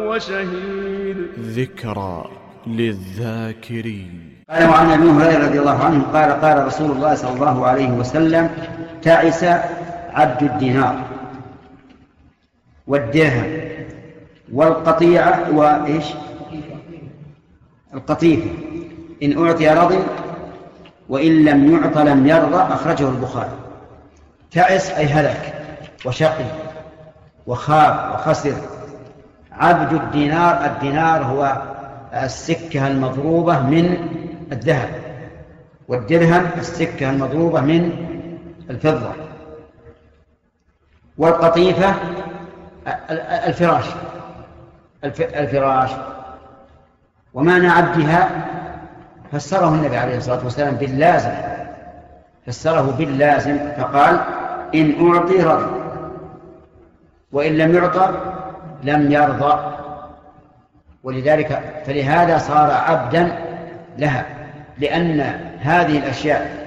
ذكرى للذاكرين. قال وعن أبي هريرة رضي الله عنه قال قال رسول الله صلى الله عليه وسلم: تعس عبد الدينار والدرهم والقطيعة وإيش القطيفة، إن أعطي رضي وإن لم يعط لم يرضى. أخرجه البخاري. تعس أي هلك وشقي وخاب وخسر. عبد الدينار، الدينار هو السكة المضروبة من الذهب، والدرهم السكة المضروبة من الفضة، والقطيفة الفراش. ومعنى عبدها فسره النبي عليه الصلاة والسلام باللازم، فسره باللازم فقال: إن أعطي رضي وإن لم يعطى لم يرضى. ولذلك فلهذا صار عبدا لها، لأن هذه الأشياء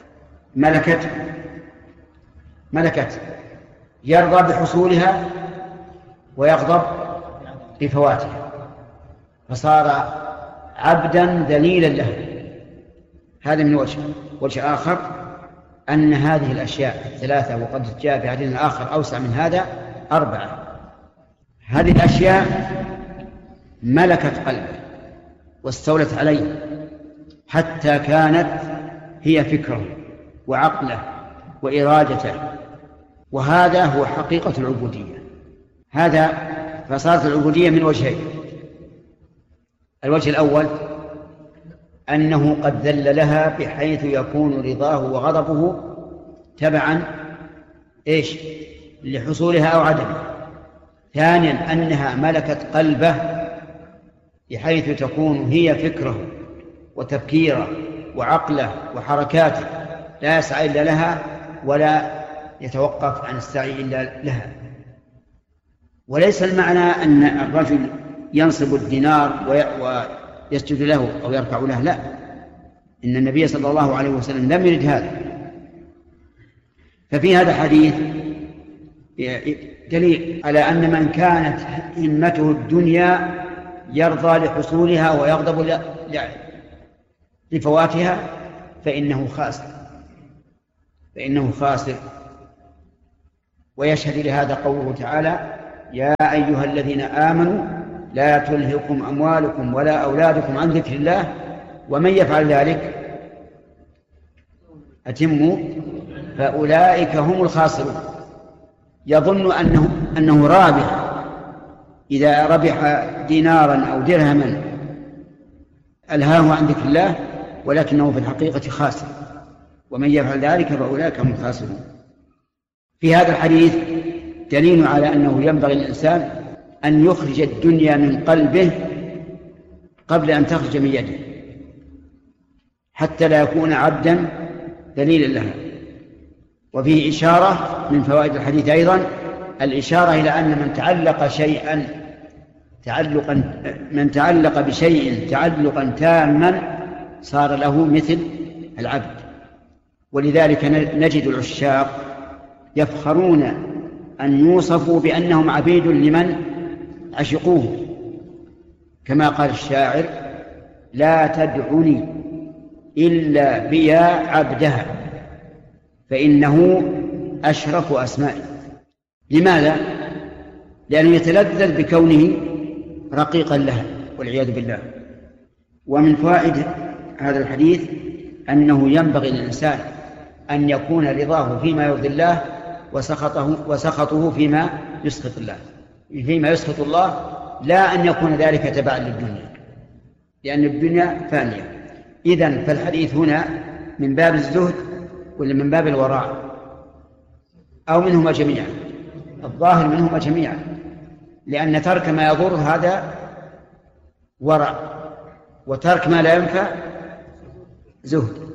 ملكت يرضى بحصولها ويغضب بفواتها، فصار عبدا ذليلا له. هذا من وجه آخر أن هذه الأشياء الثلاثة، وقد جاء في حديث آخر أوسع من هذا 4، هذه الأشياء ملكت قلبه واستولت عليه حتى كانت هي فكره وعقله وإرادته، وهذا هو حقيقة العبودية. هذا فصارت العبودية من وجهين: الوجه الأول أنه قد ذل لها بحيث يكون رضاه وغضبه تبعا لحصولها أو عدمها. ثانيا أنها ملكت قلبه بحيث تكون هي فكره وتفكيره وعقله وحركاته، لا يسعى إلا لها ولا يتوقف عن السعي إلا لها. وليس المعنى أن الرجل ينصب الدينار ويسجد له أو يركع له، لا، إن النبي صلى الله عليه وسلم لم يرد هذا. ففي هذا الحديث دليل على أن من كانت همته الدنيا يرضى لحصولها ويغضب لفواتها فإنه خاسر. ويشهد لهذا قوله تعالى: يا أيها الذين آمنوا لا تلهكم أموالكم ولا أولادكم عن ذكر الله ومن يفعل ذلك أتموا فأولئك هم الخاسرون. يظن أنه رابح إذا ربح دينارا أو درهما ألهاه عن ذكر الله، ولكنه في الحقيقة خاسر، ومن يفعل ذلك فأولئك هم الخاسرون. في هذا الحديث دليل على أنه ينبغي للإنسان أن يخرج الدنيا من قلبه قبل أن تخرج من يده، حتى لا يكون عبدا ذليلا لها. وفيه إشارة من فوائد الحديث أيضا، الإشارة إلى أن من تعلق بشيء تعلقا تاما صار له مثل العبد. ولذلك نجد العشاق يفخرون أن يوصفوا بأنهم عبيد لمن عشقوه، كما قال الشاعر: لا تدعني إلا بيا عبدها فإنه أشرف أسمائي. لماذا؟ لأنه يتلذذ بكونه رقيقا لها والعياذ بالله. ومن فوائد هذا الحديث أنه ينبغي للإنسان أن يكون رضاه فيما يرضي الله وسخطه فيما يسخط الله، لا أن يكون ذلك تبعا للدنيا، لأن الدنيا فانية. إذن فالحديث هنا من باب الزهد ولا من باب الوراء أو منهما جميعا؟ الظاهر منهما جميعا، لأن ترك ما يضر هذا ورع، وترك ما لا ينفع زهد.